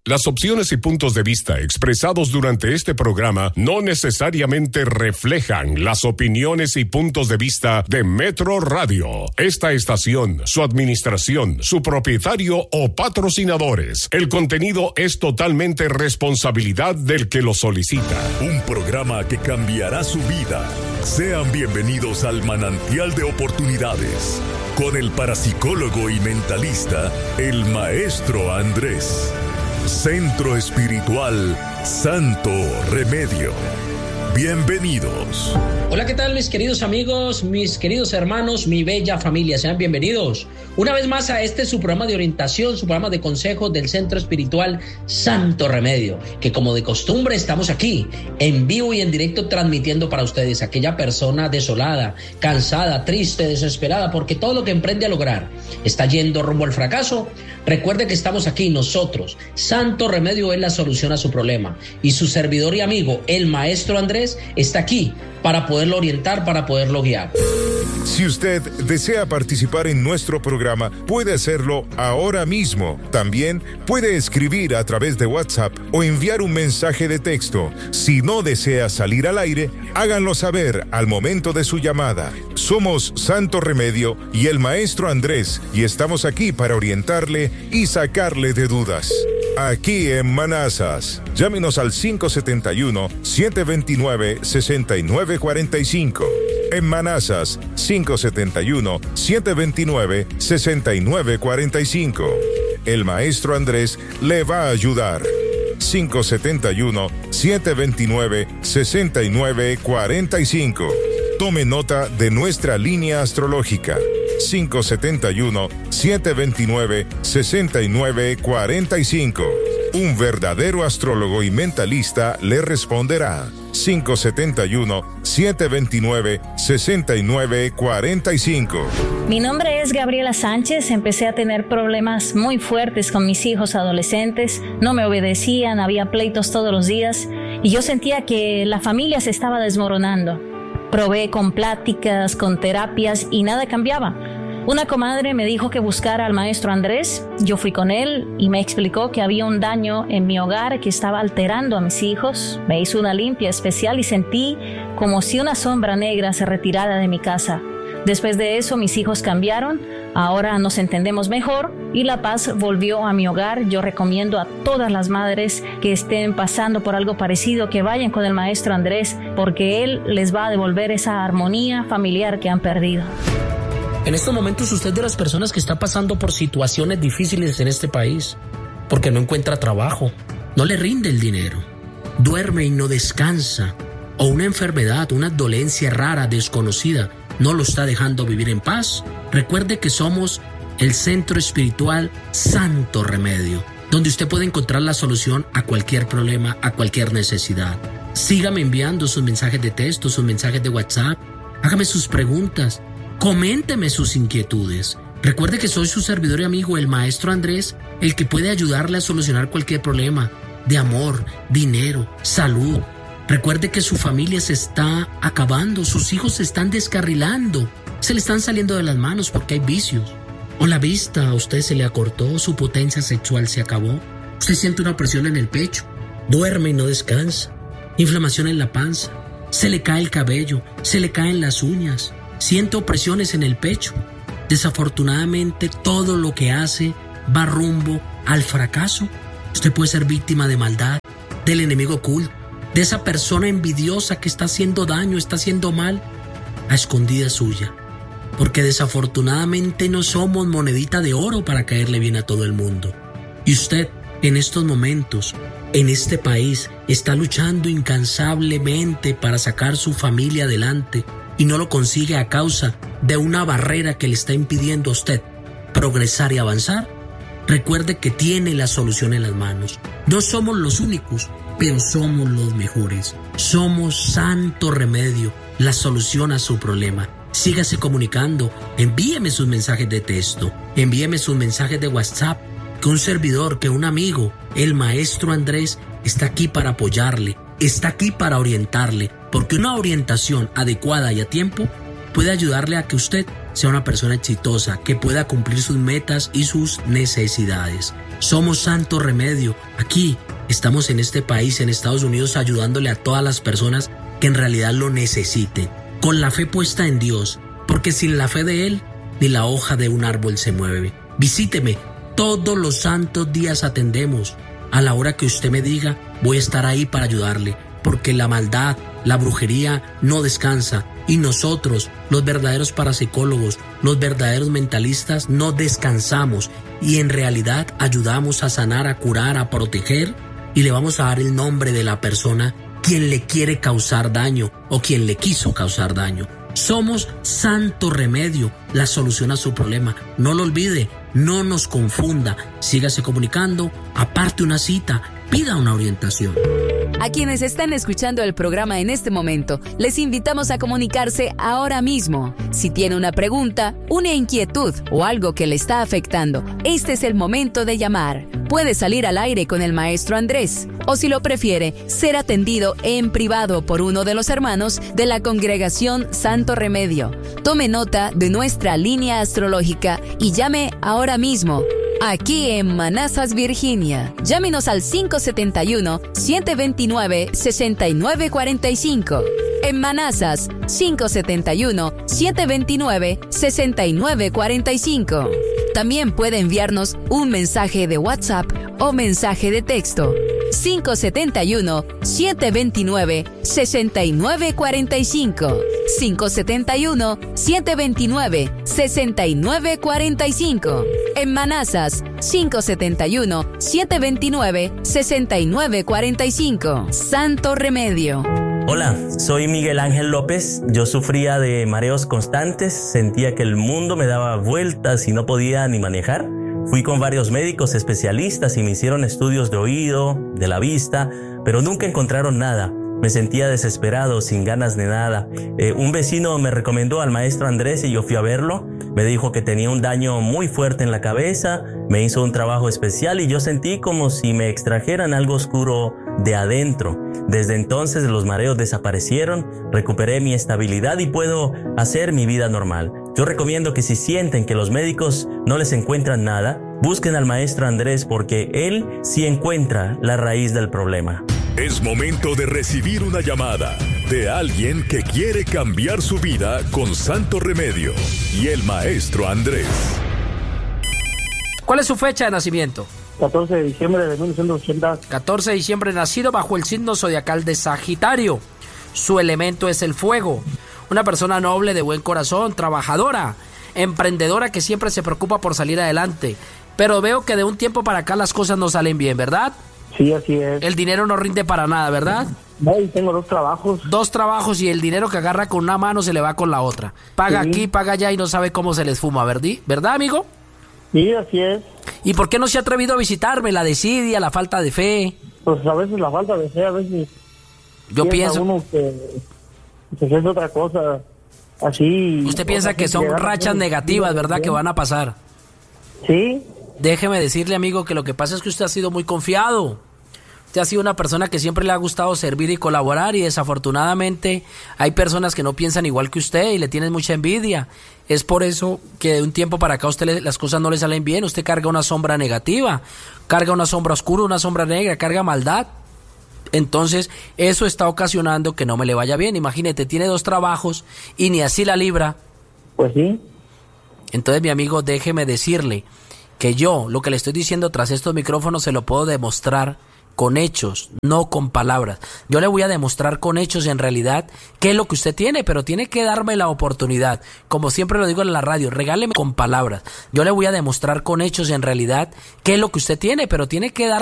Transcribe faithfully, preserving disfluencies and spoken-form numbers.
Las opciones y puntos de vista expresados durante este programa no necesariamente reflejan las opiniones y puntos de vista de Metro Radio, esta estación, su administración, su propietario o patrocinadores. El contenido es totalmente responsabilidad del que lo solicita. Un programa que cambiará su vida. Sean bienvenidos al manantial de oportunidades con el parapsicólogo y mentalista, el maestro Andrés. Centro Espiritual Santo Remedio. Bienvenidos. Hola, ¿qué tal mis queridos amigos, mis queridos hermanos, mi bella familia? Sean bienvenidos una vez más a este su programa de orientación, su programa de consejos del Centro Espiritual Santo Remedio, que como de costumbre estamos aquí en vivo y en directo transmitiendo para ustedes, aquella persona desolada, cansada, triste, desesperada, porque todo lo que emprende a lograr está yendo rumbo al fracaso. Recuerde que estamos aquí nosotros. Santo Remedio es la solución a su problema y su servidor y amigo, el maestro Andrés, está aquí para poderlo orientar, para poderlo guiar. Si usted desea participar en nuestro programa, puede hacerlo ahora mismo. También puede escribir a través de WhatsApp o enviar un mensaje de texto. Si no desea salir al aire, háganlo saber al momento de su llamada. Somos Santo Remedio y el maestro Andrés, y estamos aquí para orientarle y sacarle de dudas. Aquí en Manazas, llámenos al cinco siete uno, siete dos nueve, seis nueve cuatro cinco. En Manazas, cinco siete uno, siete dos nueve, seis nueve cuatro cinco. El maestro Andrés le va a ayudar. cinco siete uno, siete dos nueve, seis nueve cuatro cinco. Tome nota de nuestra línea astrológica. cinco siete uno, siete dos nueve, seis nueve cuatro cinco. Un verdadero astrólogo y mentalista le responderá. cinco siete uno, siete dos nueve, seis nueve cuatro cinco. Mi nombre es Gabriela Sánchez. Empecé a tener problemas muy fuertes con mis hijos adolescentes. No me obedecían, había pleitos todos los días y yo sentía que la familia se estaba desmoronando. Probé con pláticas, con terapias y nada cambiaba. Una comadre me dijo que buscara al maestro Andrés. Yo fui con él y me explicó que había un daño en mi hogar que estaba alterando a mis hijos. Me hizo una limpia especial y sentí como si una sombra negra se retirara de mi casa. Después de eso mis hijos cambiaron, ahora nos entendemos mejor y la paz volvió a mi hogar. Yo recomiendo a todas las madres que estén pasando por algo parecido que vayan con el maestro Andrés, porque él les va a devolver esa armonía familiar que han perdido. En estos momentos usted es de las personas que está pasando por situaciones difíciles en este país, porque no encuentra trabajo, no le rinde el dinero, duerme y no descansa, o una enfermedad, una dolencia rara, desconocida, no lo está dejando vivir en paz. Recuerde que somos el Centro Espiritual Santo Remedio, donde usted puede encontrar la solución a cualquier problema, a cualquier necesidad. Sígame enviando sus mensajes de texto, sus mensajes de WhatsApp, hágame sus preguntas, coménteme sus inquietudes. Recuerde que soy su servidor y amigo, el maestro Andrés, el que puede ayudarle a solucionar cualquier problema de amor, dinero, salud. Recuerde que su familia se está acabando, sus hijos se están descarrilando, se le están saliendo de las manos porque hay vicios. O la vista a usted se le acortó, su potencia sexual se acabó. Usted siente una presión en el pecho, duerme y no descansa, inflamación en la panza, se le cae el cabello, se le caen las uñas, siente opresiones en el pecho. Desafortunadamente, todo lo que hace va rumbo al fracaso. Usted puede ser víctima de maldad, del enemigo oculto, de esa persona envidiosa que está haciendo daño, está haciendo mal, a escondida suya. Porque desafortunadamente no somos monedita de oro para caerle bien a todo el mundo. Y usted, en estos momentos, en este país, está luchando incansablemente para sacar su familia adelante y no lo consigue a causa de una barrera que le está impidiendo a usted progresar y avanzar. Recuerde que tiene la solución en las manos. No somos los únicos, pero somos los mejores. Somos Santo Remedio, la solución a su problema. Sígase comunicando, envíeme sus mensajes de texto, envíeme sus mensajes de WhatsApp, que un servidor, que un amigo, el maestro Andrés, está aquí para apoyarle, está aquí para orientarle, porque una orientación adecuada y a tiempo puede ayudarle a que usted sea una persona exitosa, que pueda cumplir sus metas y sus necesidades. Somos Santo Remedio. Aquí estamos en este país, en Estados Unidos, ayudándole a todas las personas que en realidad lo necesiten, con la fe puesta en Dios, porque sin la fe de Él, ni la hoja de un árbol se mueve. Visíteme, todos los santos días atendemos. A la hora que usted me diga, voy a estar ahí para ayudarle, porque la maldad, la brujería no descansa, y nosotros, los verdaderos parapsicólogos, los verdaderos mentalistas, no descansamos, y en realidad ayudamos a sanar, a curar, a proteger, y le vamos a dar el nombre de la persona quien le quiere causar daño o quien le quiso causar daño. Somos Santo Remedio, la solución a su problema. No lo olvide, no nos confunda. Sígase comunicando, aparte una cita, pida una orientación. A quienes están escuchando el programa en este momento, les invitamos a comunicarse ahora mismo. Si tiene una pregunta, una inquietud o algo que le está afectando, este es el momento de llamar. Puede salir al aire con el maestro Andrés, o si lo prefiere, ser atendido en privado por uno de los hermanos de la congregación Santo Remedio. Tome nota de nuestra línea astrológica y llame ahora mismo. Aquí en Manassas, Virginia. Llámenos al cinco siete uno, siete dos nueve, seis nueve cuatro cinco. En Manassas, cinco siete uno, siete dos nueve, seis nueve cuatro cinco. También puede enviarnos un mensaje de WhatsApp o mensaje de texto. cinco siete uno, siete dos nueve, seis nueve cuatro cinco. cinco siete uno, siete dos nueve, seis nueve cuatro cinco. En Manassas, cinco siete uno, siete dos nueve, seis nueve cuatro cinco. Santo Remedio. Hola, soy Miguel Ángel López. Yo sufría de mareos constantes, sentía que el mundo me daba vueltas y no podía ni manejar. Fui con varios médicos especialistas y me hicieron estudios de oído, de la vista, pero nunca encontraron nada. Me sentía desesperado, sin ganas de nada. Eh, un vecino me recomendó al maestro Andrés y yo fui a verlo. Me dijo que tenía un daño muy fuerte en la cabeza, me hizo un trabajo especial y yo sentí como si me extrajeran algo oscuro de adentro. Desde entonces los mareos desaparecieron, recuperé mi estabilidad y puedo hacer mi vida normal. Yo recomiendo que si sienten que los médicos no les encuentran nada, busquen al maestro Andrés porque él sí encuentra la raíz del problema. Es momento de recibir una llamada de alguien que quiere cambiar su vida con Santo Remedio y el maestro Andrés. ¿Cuál es su fecha de nacimiento? catorce de diciembre de mil novecientos ochenta. catorce de diciembre, nacido bajo el signo zodiacal de Sagitario. Su elemento es el fuego. Una persona noble, de buen corazón, trabajadora, emprendedora que siempre se preocupa por salir adelante. Pero veo que de un tiempo para acá las cosas no salen bien, ¿verdad? Sí, así es. El dinero no rinde para nada, ¿verdad? No, y tengo dos trabajos. Dos trabajos y el dinero que agarra con una mano se le va con la otra. Paga sí. Aquí, paga allá y no sabe cómo se les fuma, ¿verdad? ¿Verdad, amigo? Sí, así es. ¿Y por qué no se ha atrevido a visitarme? La desidia, la falta de fe. Pues a veces la falta de fe, a veces... Yo pienso... uno que, que es otra cosa, así... Usted piensa que son rachas negativas, ¿verdad? Que van a pasar. Sí. Déjeme decirle, amigo, que lo que pasa es que usted ha sido muy confiado. Usted ha sido una persona que siempre le ha gustado servir y colaborar y desafortunadamente hay personas que no piensan igual que usted y le tienen mucha envidia. Es por eso que de un tiempo para acá a usted le, las cosas no le salen bien. Usted carga una sombra negativa, carga una sombra oscura, una sombra negra, carga maldad. Entonces eso está ocasionando que no me le vaya bien. Imagínate, tiene dos trabajos y ni así la libra. Pues sí. Entonces, mi amigo, déjeme decirle que yo, lo que le estoy diciendo tras estos micrófonos, se lo puedo demostrar con hechos, no con palabras. Yo le voy a demostrar con hechos en realidad qué es lo que usted tiene, pero tiene que darme la oportunidad. Como siempre lo digo en la radio, regáleme con palabras. Yo le voy a demostrar con hechos en realidad qué es lo que usted tiene, pero tiene que dar